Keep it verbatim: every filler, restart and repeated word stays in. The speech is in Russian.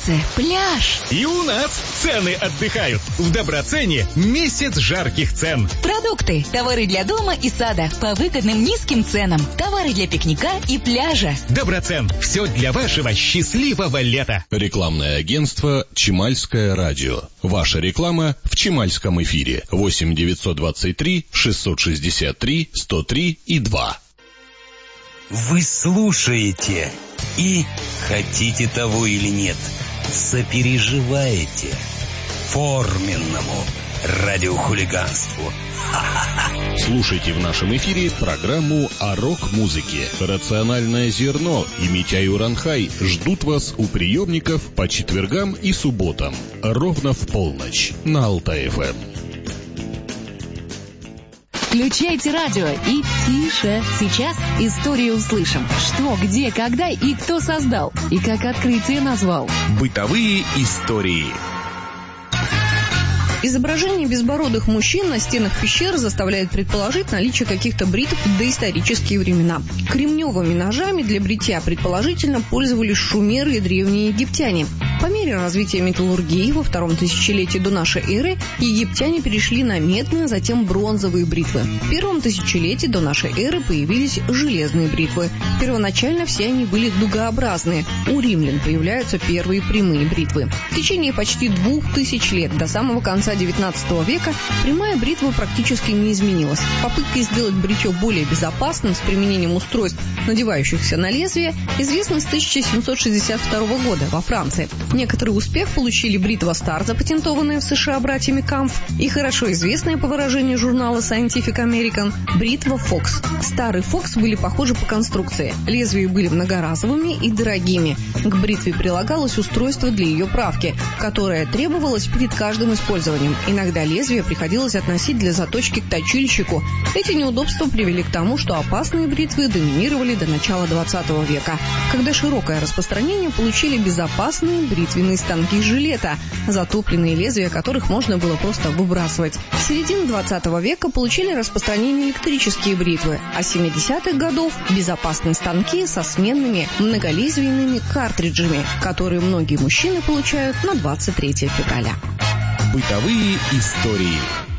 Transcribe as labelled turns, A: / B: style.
A: солнце, пляж.
B: И у нас цены отдыхают. В Доброцене месяц жарких цен.
A: Продукты, товары для дома и сада по выгодным низким ценам. Товары для пикника и пляжа.
B: Доброцен. Все для вашего счастливого лета.
C: Рекламное агентство «Чемальское радио». Ваша реклама в Чемальском эфире. восемь девятьсот двадцать три шестьсот шестьдесят три сто три и два.
D: Вы слушаете и, хотите того или нет, сопереживаете форменному радиохулиганству.
C: Слушайте в нашем эфире программу о рок-музыке. «Рациональное зерно» и Митяй Уранхай ждут вас у приемников по четвергам и субботам. Ровно в полночь на Алтай-ФМ.
A: Включайте радио и тише. Сейчас историю услышим. Что, где, когда и кто создал. И как открытие назвал.
E: Бытовые истории.
F: Изображение безбородых мужчин на стенах пещер заставляет предположить наличие каких-то бритв в доисторические времена. Кремневыми ножами для бритья предположительно пользовались шумеры и древние египтяне. По мере развития металлургии во втором тысячелетии до нашей эры египтяне перешли на медные, затем бронзовые бритвы. В первом тысячелетии до нашей эры появились железные бритвы. Первоначально все они были дугообразные. У римлян появляются первые прямые бритвы. В течение почти двух тысяч лет, до самого конца девятнадцатого века, прямая бритва практически не изменилась. Попытка сделать бритье более безопасным с применением устройств, надевающихся на лезвие, известна с тысяча семьсот шестьдесят второго года во Франции. Некоторый успех получили бритва Стар, запатентованная в США братьями Камф, и хорошо известная, по выражению журнала Scientific American, бритва Фокс. Старые Фокс были похожи по конструкции. Лезвия были многоразовыми и дорогими. К бритве прилагалось устройство для ее правки, которое требовалось перед каждым использованием. Иногда лезвие приходилось относить для заточки к точильщику. Эти неудобства привели к тому, что опасные бритвы доминировали до начала двадцатого века, когда широкое распространение получили безопасные бритвенные станки из жилета, затопленные лезвия которых можно было просто выбрасывать. В середине двадцатого века получили распространение электрические бритвы, а с семидесятых годов – безопасные станки со сменными многолезвийными картриджами, которые многие мужчины получают на двадцать третье февраля.
E: Бытовые истории.